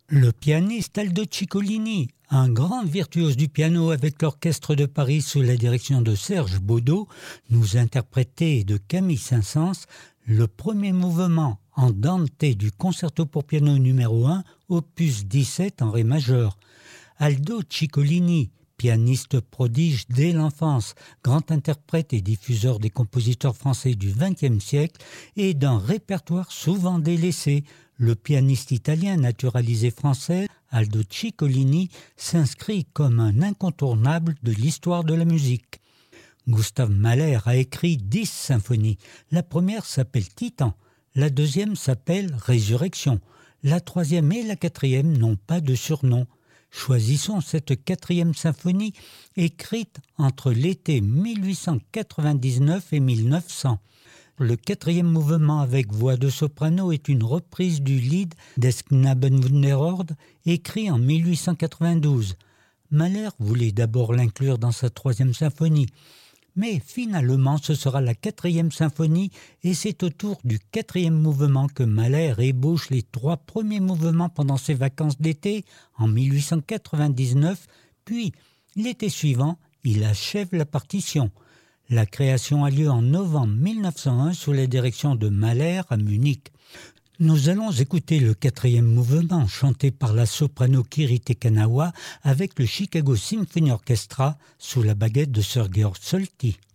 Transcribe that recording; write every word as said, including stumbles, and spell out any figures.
Le pianiste Aldo Ciccolini, un grand virtuose du piano avec l'Orchestre de Paris sous la direction de Serge Baudot, nous interprétait de Camille Saint-Saëns le premier mouvement andante du concerto pour piano numéro un, opus dix-sept en ré majeur. Aldo Ciccolini, pianiste prodige dès l'enfance, grand interprète et diffuseur des compositeurs français du vingtième siècle et d'un répertoire souvent délaissé. Le pianiste italien naturalisé français, Aldo Ciccolini, s'inscrit comme un incontournable de l'histoire de la musique. Gustav Mahler a écrit dix symphonies. La première s'appelle Titan, la deuxième s'appelle Résurrection, la troisième et la quatrième n'ont pas de surnom. Choisissons cette quatrième symphonie, écrite entre l'été mille huit cent quatre-vingt-dix-neuf et mille neuf cents. Le quatrième mouvement avec voix de soprano est une reprise du Lied des Knabenwunderhorde, écrit en mille huit cent quatre-vingt-douze. Mahler voulait d'abord l'inclure dans sa troisième symphonie, mais finalement ce sera la quatrième symphonie et c'est au tour du quatrième mouvement que Mahler ébauche les trois premiers mouvements pendant ses vacances d'été en mille huit cent quatre-vingt-dix-neuf, puis l'été suivant, il achève la partition. La création a lieu en novembre mille neuf cent un sous la direction de Mahler à Munich. Nous allons écouter le quatrième mouvement chanté par la soprano Kiri Te Kanawa avec le Chicago Symphony Orchestra sous la baguette de Sir Georg Solti.